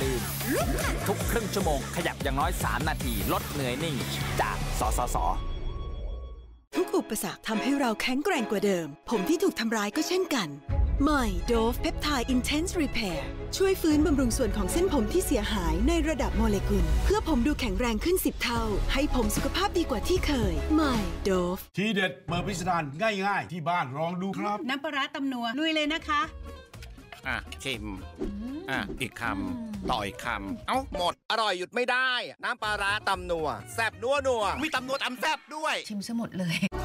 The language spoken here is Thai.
ลื่นทุกครึ่งชั่วโมงขยับอย่างน้อย3 นาทีลดเหนื่อยนิ่งจากสสส. ทุกอุปสรรคทำให้เราแข็งแกร่งกว่าเดิมผมที่ถูกทำร้ายก็เช่นกันใหม่ Dove Peptide Intense Repair ช่วยฟื้นบำรุงส่วนของเส้นผมที่เสียหายในระดับโมเลกุลเพื่อผมดูแข็งแรงขึ้น10 เท่าให้ผมสุขภาพดีกว่าที่เคยใหม่ Dove ทีเด็ดเปิดพิสดารง่ายๆที่บ้านลองดูครับน้ำปลาร้าตำนัวลุยเลยนะคะชิมอีกคำต่ออีกคำเอ้าหมดอร่อยหยุดไม่ได้น้ำปลาร้าตำนัวแซ่บนัวมีตำนัวตำแซ่บด้วยชิมซะหมดเลย